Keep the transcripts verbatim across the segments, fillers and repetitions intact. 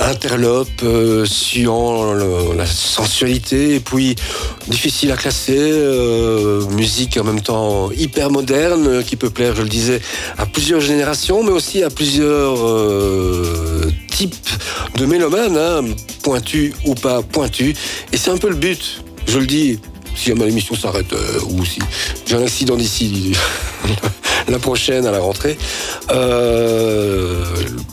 interlope, euh, suant le, la sensualité, et puis difficile à classer, euh, musique en même temps hyper moderne, qui peut plaire, je le disais, à plusieurs générations, mais aussi à plusieurs euh, types de mélomanes, hein, pointus ou pas pointus, et c'est un peu le but, je le dis, si jamais l'émission s'arrête, euh, ou si j'ai un accident d'ici la prochaine à la rentrée, euh,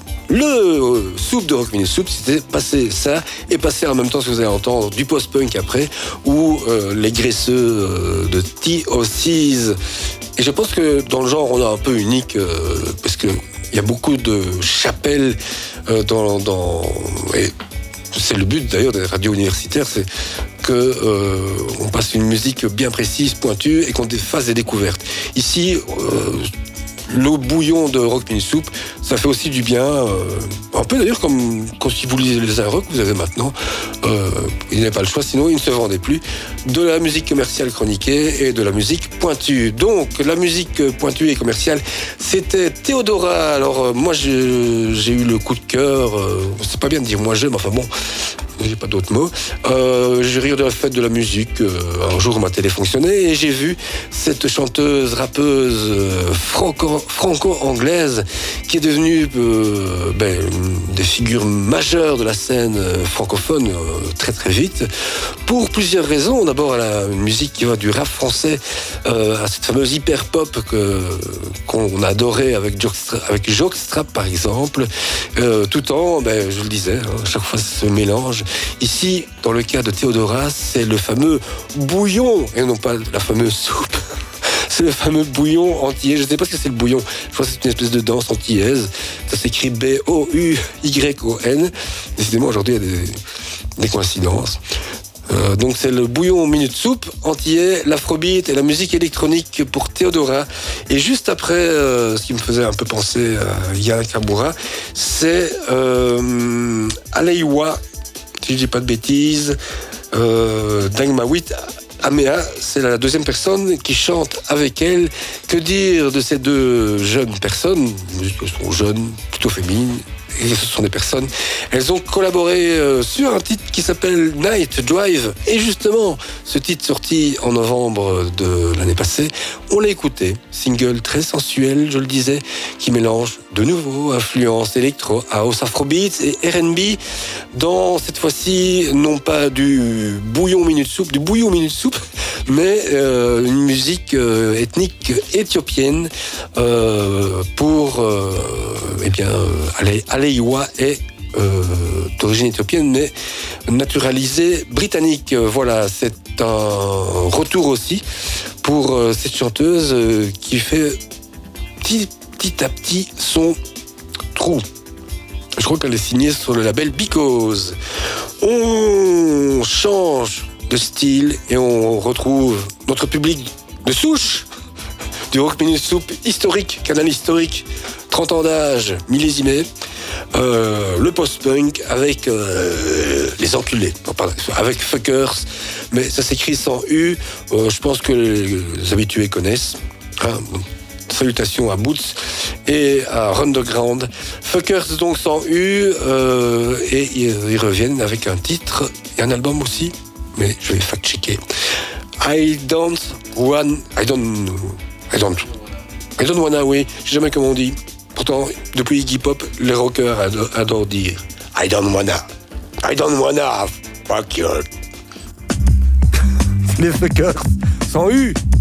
le soupe de Rock Minute Soup, c'était passer ça et passer en même temps, ce que vous allez entendre, du post-punk après, ou euh, les graisseux euh, de T O Cs. Et je pense que dans le genre, on est un peu unique, euh, parce qu'il y a beaucoup de chapelles euh, dans... dans et c'est le but d'ailleurs des radios universitaires, c'est qu'on euh, passe une musique bien précise, pointue, et qu'on fasse des découvertes. Ici, euh, le bouillon de Rock Minute Soup, ça fait aussi du bien. Euh, un peu d'ailleurs comme, comme si vous lisez les Inrocks, vous avez maintenant, euh, il n'y a pas le choix, sinon il ne se vendait plus, de la musique commerciale chroniquée et de la musique pointue. Donc la musique pointue et commerciale, c'était Théodora. Alors euh, moi j'ai, j'ai eu le coup de cœur, euh, c'est pas bien de dire moi je, mais enfin bon, j'ai pas d'autres mots. Euh, j'ai rire de la fête de la musique. Euh, un jour, ma télé fonctionnait et j'ai vu cette chanteuse, rappeuse euh, franco, franco-anglaise qui est devenue euh, ben, des figures majeures de la scène euh, francophone euh, très très vite. Pour plusieurs raisons. D'abord, elle a une musique qui va du rap français euh, à cette fameuse hyper-pop que, qu'on adorait avec Jockstrap, avec Jockstrap par exemple. Euh, tout en, ben, je le disais, hein, à chaque fois ce mélange. Ici, dans le cas de Théodora, c'est le fameux bouillon, et non pas la fameuse soupe. C'est le fameux bouillon antillais. Je ne sais pas ce que c'est le bouillon. Je crois que c'est une espèce de danse antillaise. Ça s'écrit B O U Y O N. Décidément, aujourd'hui, il y a des, des coïncidences. Euh, donc c'est le bouillon minute soupe antillais, l'afrobeat et la musique électronique pour Théodora. Et juste après, euh, ce qui me faisait un peu penser à Yana Kamura, c'est euh, Aleiwa, si je dis pas de bêtises, euh, Dangmawit Amea, c'est la deuxième personne qui chante avec elle. Que dire de ces deux jeunes personnes? Elles sont jeunes, plutôt féminines, et ce sont des personnes. Elles ont collaboré euh, sur un titre qui s'appelle Night Drive. Et justement, ce titre sorti en novembre de l'année passée, on l'a écouté. Single très sensuel, je le disais, qui mélange de nouveau influences électro, house, afrobeat et R and B dans, cette fois-ci, non pas du bouillon minute soupe, du bouillon minute soupe, mais euh, une musique euh, ethnique éthiopienne euh, pour euh, eh bien, aller, aller Aleiwa est euh, d'origine éthiopienne, mais naturalisée britannique. Voilà, c'est un retour aussi pour euh, cette chanteuse euh, qui fait petit, petit à petit son trou. Je crois qu'elle est signée sur le label Because. On change de style et on retrouve notre public de souche du Rock Minute Soup historique, canal historique, trente ans d'âge, millésimé. Euh, le post-punk avec euh, les enculés, non, pardon, avec Fuckers, mais ça s'écrit sans U. Euh, je pense que les habitués connaissent. Hein. Salutations à Boots et à Underground. Fuckers donc sans U, euh, et ils, ils reviennent avec un titre et un album aussi, mais je vais fact-checker. I don't want, I don't, I don't, I don't wanna, oui, je sais jamais comment on dit. Pourtant, depuis Iggy Pop, les rockers adorent, adorent dire I don't wanna, I don't wanna fuck you. Les fuckers sans U.